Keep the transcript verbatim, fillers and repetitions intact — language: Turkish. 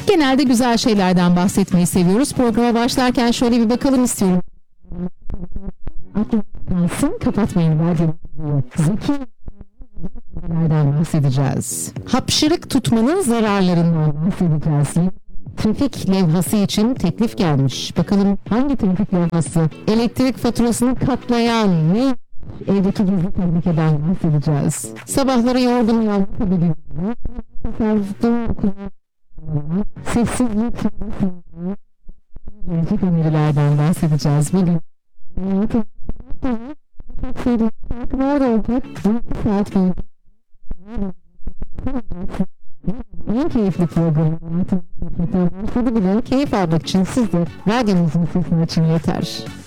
Genelde güzel şeylerden bahsetmeyi seviyoruz. Programa başlarken şöyle bir bakalım istiyorum. Aklınızı kapatmayın. Zekilerden bahsedeceğiz. Hapşırık tutmanın zararlarından bahsedeceğiz. Trafik levhası için teklif gelmiş. Bakalım hangi trafik levhası? Elektrik faturasını katlayan ne? Evdeki gizli tehlikeden bahsedeceğiz. Sabahları yorgun uyanabiliyor. Sessizlik. Gerçek önerilerden bahsedeceğiz bugün. Var olacak. Saat en keyifli program. Başladı bile keyif almak için siz de radyonuzun sesini açın yeter.